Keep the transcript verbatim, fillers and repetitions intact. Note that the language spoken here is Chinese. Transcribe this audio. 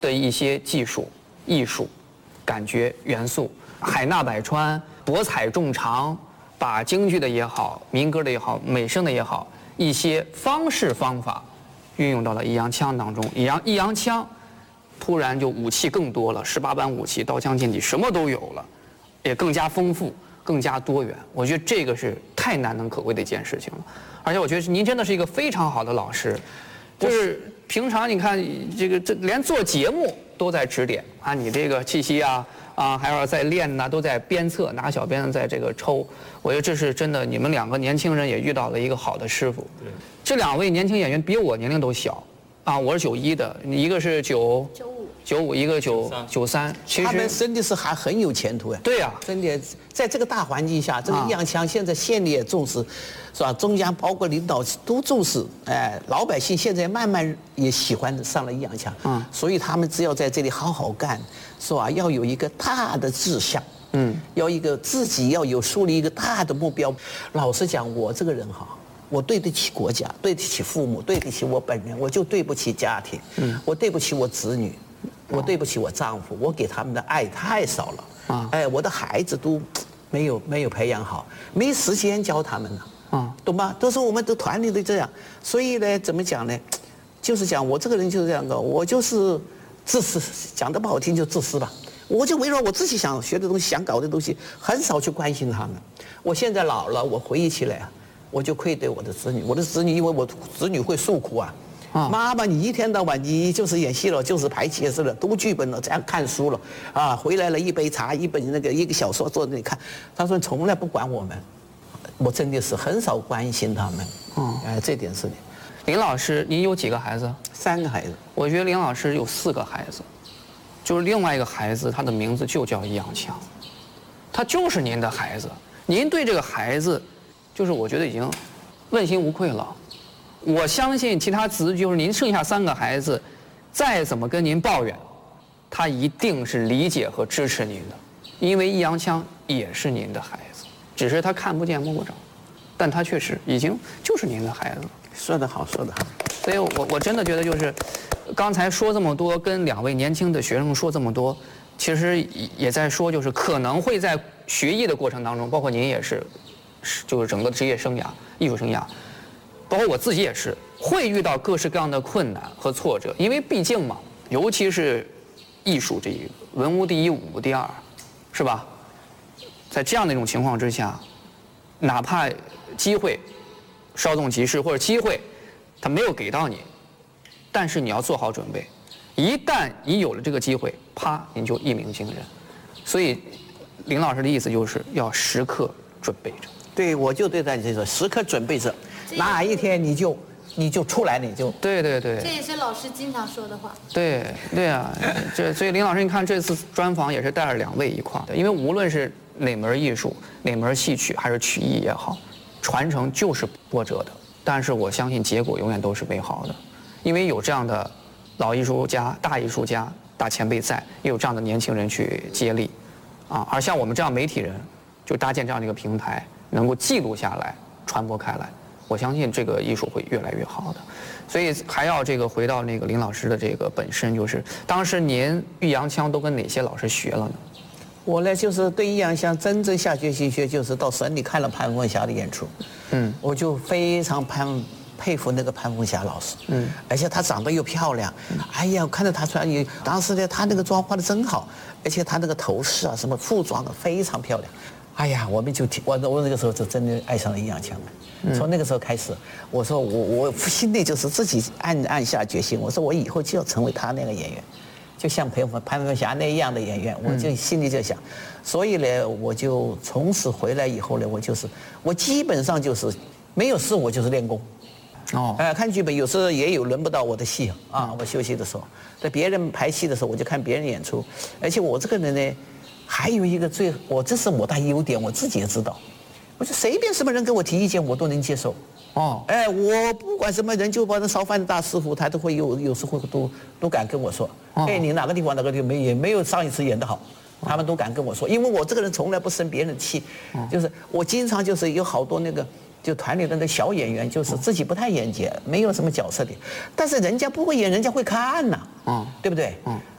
的一些技术、艺术、感觉元素，海纳百川，博采众长，把京剧的也好，民歌的也好，美声的也好，一些方式方法运用到了易烊枪当中。易烊易烊枪突然就武器更多了，十八般武器，刀枪剑戟什么都有了，也更加丰富，更加多元。我觉得这个是太难能可贵的一件事情了。而且我觉得您真的是一个非常好的老师，就是平常你看这个这连做节目都在指点啊，你这个气息啊啊，还要在练呐、啊，都在鞭策，拿小鞭子在这个抽。我觉得这是真的，你们两个年轻人也遇到了一个好的师傅。这两位年轻演员比我年龄都小啊，我是九一的，一个是九九五九五，一个九九三。其实他们真的是还很有前途哎。 对呀、啊， 真的在这个大环境下，这个易烊枪现在县里也重视，是吧？中央包括领导都重视，哎，老百姓现在慢慢也喜欢上了易烊枪，嗯，所以他们只要在这里好好干，是吧？要有一个大的志向，嗯，要一个自己要有树立一个大的目标。老实讲，我这个人哈。我对得起国家，对得起父母，对得起我本人，我就对不起家庭，嗯，我对不起我子女，我对不起我丈夫，我给他们的爱太少了，啊，哎，我的孩子都没有没有培养好，没时间教他们呢，啊，懂吗？都是我们的团里的这样，所以呢，怎么讲呢？就是讲我这个人就是这样的，我就是自私，讲的不好听就自私吧。我就围绕我自己想学的东西、想搞的东西，很少去关心他们。我现在老了，我回忆起来啊。我就愧对我的子女，我的子女因为我子女会诉苦啊，啊妈妈你一天到晚你就是演戏了，就是排茄子了，读剧本了，这样看书了，啊回来了一杯茶，一本那个一个小说坐那里看，他说从来不管我们，我真的是很少关心他们，嗯，哎这点是的。 林老师，您有几个孩子？ 三个孩子。 我觉得林老师有四个孩子，就是另外一个孩子，他的名字就叫易烊枪，他就是您的孩子，您对这个孩子。就是我觉得已经问心无愧了，我相信其他子就是您剩下三个孩子，再怎么跟您抱怨，他一定是理解和支持您的，因为易烊枪也是您的孩子，只是他看不见摸不着，但他确实已经就是您的孩子。 说得好，说得好。 所以我我真的觉得就是，刚才说这么多，跟两位年轻的学生说这么多，其实也在说就是可能会在学艺的过程当中，包括您也是。就是整个职业生涯、艺术生涯，包括我自己也是，会遇到各式各样的困难和挫折，因为毕竟嘛，尤其是艺术这一个，文无第一，武无第二，是吧？在这样的一种情况之下，哪怕机会稍纵即逝，或者机会他没有给到你，但是你要做好准备，一旦你有了这个机会，啪，你就一鸣惊人。所以，林老师的意思就是要时刻准备着。 对，我就对他这说，时刻准备着，哪一天你就你就出来，你就对对对， 这也是老师经常说的话。 对对啊，这所以林老师，你看这次专访也是带着两位一块的，因为无论是哪门艺术、哪门戏曲还是曲艺也好，传承就是波折的，但是我相信结果永远都是美好的，因为有这样的老艺术家、大艺术家、大前辈在，也有这样的年轻人去接力，啊，而像我们这样媒体人，就搭建这样的一个平台。能够记录下来、传播开来，我相信这个艺术会越来越好的。所以还要这个回到那个林老师的这个本身，就是当时您易烊枪都跟哪些老师学了呢？ 我呢，就是对易烊枪真正下决心学，就是到省里看了潘凤霞的演出，嗯，我就非常潘佩服那个潘凤霞老师，嗯，而且她长得又漂亮，哎呀，我看着她穿，当时呢，她那个妆化的真好，而且她那个头饰啊，什么服装啊，非常漂亮。哎呀，我们就我我那个时候就真的爱上了易烊枪了。从那个时候开始，我说我我心里就是自己暗暗下决心，我说我以后就要成为他那个演员，就像潘潘凤霞那样的演员，我就心里就想。所以呢，我就从此回来以后呢，我就是我基本上就是没有事我就是练功。哦，哎、呃，看剧本有时候也有轮不到我的戏啊，我休息的时候，在别人排戏的时候，我就看别人演出，而且我这个人呢。还有一个最，我这是我大优点，我自己也知道，我就随便什么人给我提意见，我都能接受。哦，哎，我不管什么人，就把那烧饭的大师傅，他都会有有时候都都敢跟我说，哦、哎，你哪个地方哪个地方没也没有上一次演得好，他们都敢跟我说，因为我这个人从来不生别人的气，哦、就是我经常就是有好多那个。就团里的那小演员，就是自己不太演技，没有什么角色的，但是人家不会演，人家会看呐、啊，嗯，对不对？嗯，